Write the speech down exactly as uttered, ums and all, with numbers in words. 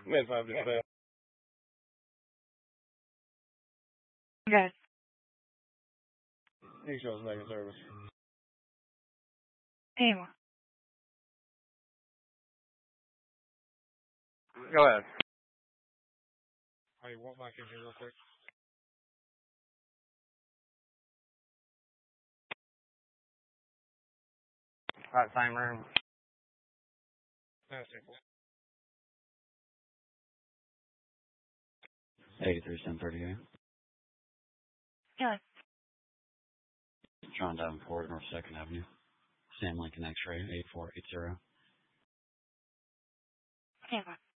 Mid five display. Yes. He shows making service. Anyway. Go ahead. Hey, walk back in here real quick. Right, same room. That's simple. eighty-three, ten thirty-eight. Yes. John Davenport, North second Avenue. Sam Lincoln X-ray, eight four eight zero. Anyway.